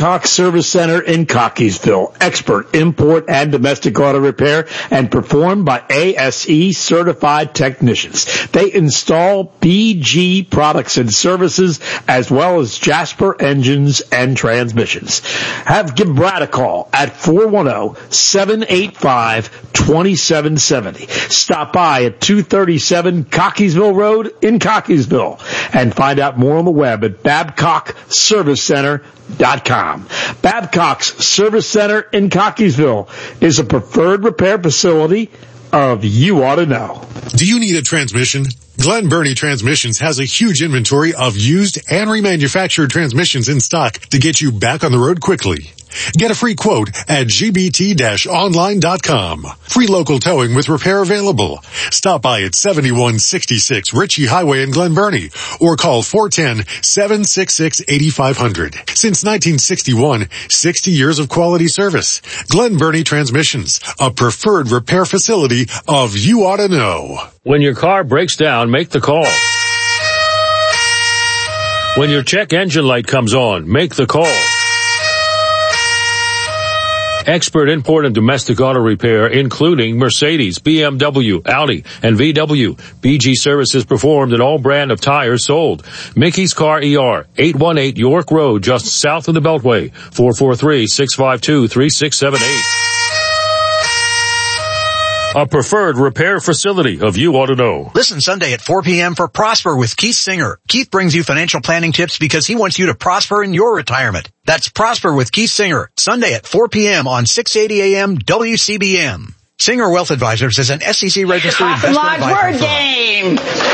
Babcock Service Center in Cockeysville. Expert import and domestic auto repair and performed by ASE certified technicians. They install BG products and services as well as Jasper engines and transmissions. Give Brad a call at 410-785-2770. Stop by at 237 Cockeysville Road in Cockeysville and find out more on the web at BabcockServiceCenter.com. Babcock's Service Center in Cockeysville is a preferred repair facility of You Ought to Know. Do you need a transmission? Glen Burnie Transmissions has a huge inventory of used and remanufactured transmissions in stock to get you back on the road quickly. Get a free quote at gbt-online.com. Free local towing with repair available. Stop by at 7166 Ritchie Highway in Glen Burnie or call 410-766-8500. Since 1961, 60 years of quality service. Glen Burnie Transmissions, a preferred repair facility of You Ought to Know. When your car breaks down, make the call. When your check engine light comes on, make the call. Expert import and domestic auto repair, including Mercedes, BMW, Audi, and VW. BG services performed in all brand of tires sold. Mickey's Car ER, 818 York Road, just south of the Beltway, 443-652-3678. A preferred repair facility of You Ought to Know. Listen Sunday at 4 p.m. for Prosper with Keith Singer. Keith brings you financial planning tips because he wants you to prosper in your retirement. That's Prosper with Keith Singer, Sunday at 4 p.m. on 680 a.m. WCBM. Singer Wealth Advisors is an SEC registered investment advisor. Word game.